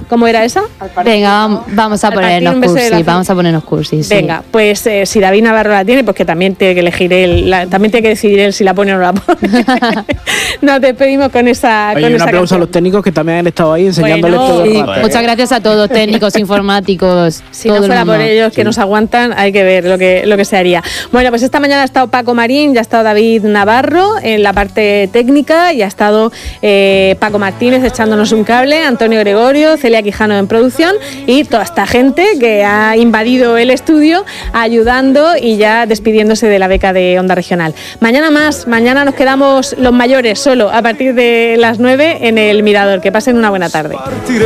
¿Cómo era esa? Venga, vamos a ponernos cursis. Venga, pues si David Navarro la tiene, pues que también tiene que elegir él, también tiene que decidir él si la pone o no la pone. Nos despedimos con esa. Oye, con un esa aplauso canción. a los técnicos que también han estado ahí enseñándoles todo el rato. Muchas gracias a todos, técnicos, informáticos. Si no fuera por ellos que nos aguantan, hay que ver lo que se haría. Bueno, pues esta mañana ha estado Paco Marín, ya ha estado David Navarro en la parte técnica, y ha estado Paco Martínez echándonos un cable, Antonio Gregorio, Celia Quijano en producción, y toda esta gente que ha invadido el estudio ayudando y ya despidiéndose de la beca de Onda Regional. Mañana nos quedamos los mayores solo a partir de las 9 en el Mirador. Que pasen una buena tarde.